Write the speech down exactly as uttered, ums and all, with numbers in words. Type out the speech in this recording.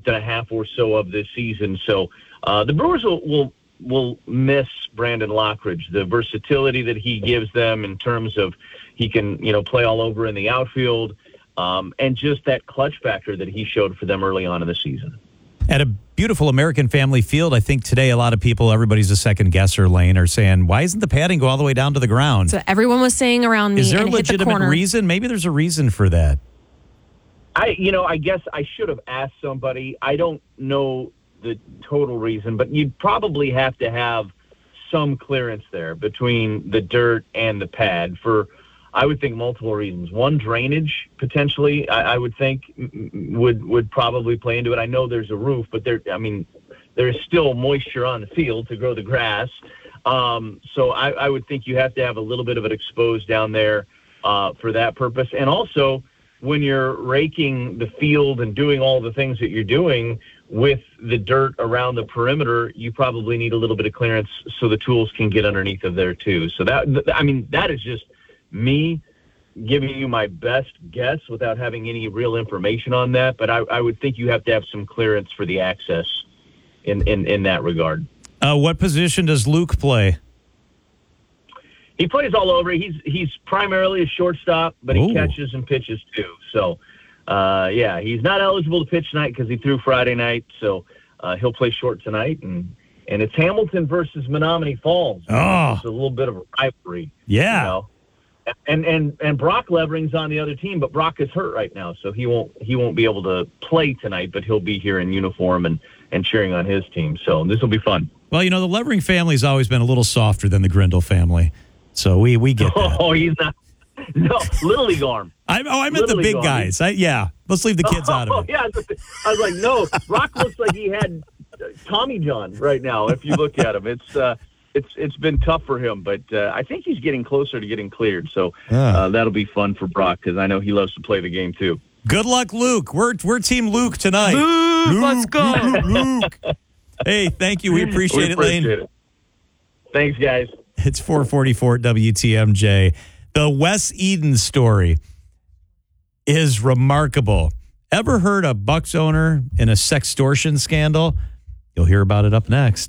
month and a half or so of this season. So uh, the Brewers will, will will miss Brandon Lockridge, the versatility that he gives them in terms of he can, you know, play all over in the outfield, um, and just that clutch factor that he showed for them early on in the season. At a beautiful American Family Field, I think today a lot of people, everybody's a second guesser, Lane, are saying, why isn't the padding go all the way down to the ground? So everyone was saying around me. Is there and a hit the legitimate corner. reason? Maybe there's a reason for that. I, you know, I guess I should have asked somebody. I don't know the total reason, but you'd probably have to have some clearance there between the dirt and the pad for, I would think, multiple reasons. One, drainage, potentially, I, I would think would would probably play into it. I know there's a roof, but there, I mean, there's still moisture on the field to grow the grass. Um, so I, I would think you have to have a little bit of it exposed down there uh, for that purpose. And also, when you're raking the field and doing all the things that you're doing with the dirt around the perimeter, you probably need a little bit of clearance so the tools can get underneath of there too. So that, I mean, that is just me giving you my best guess without having any real information on that. But I, I would think you have to have some clearance for the access in, in, in that regard. Uh, what position does Luke play? He plays all over. He's he's primarily a shortstop, but he Ooh. catches and pitches too. So, uh, yeah, he's not eligible to pitch tonight because he threw Friday night. So uh, he'll play short tonight, and and it's Hamilton versus Menominee Falls. Oh. It's a little bit of a rivalry. Yeah. You know? And and and Brock Levering's on the other team, but Brock is hurt right now, so he won't he won't be able to play tonight. But he'll be here in uniform and and cheering on his team. So this will be fun. Well, you know, the Levering family's always been a little softer than the Grindle family. So we, we get that. Oh, he's not. No, Little League arm. I, oh, I meant Little the big League guys. I, yeah, let's leave the kids oh, out of it. Yeah, I was like, no, Brock looks like he had Tommy John right now. If you look at him, it's uh, it's it's been tough for him, but uh, I think he's getting closer to getting cleared. So uh, that'll be fun for Brock because I know he loves to play the game too. Good luck, Luke. We're we're Team Luke tonight. Luke, Luke let's go. Luke, Luke, Luke. Hey, thank you. We appreciate, we it, Lane. Appreciate it. Thanks, guys. It's four forty-four W T M J. The Wes Eden story is remarkable. Ever heard a Bucks owner in a sextortion scandal? You'll hear about it up next.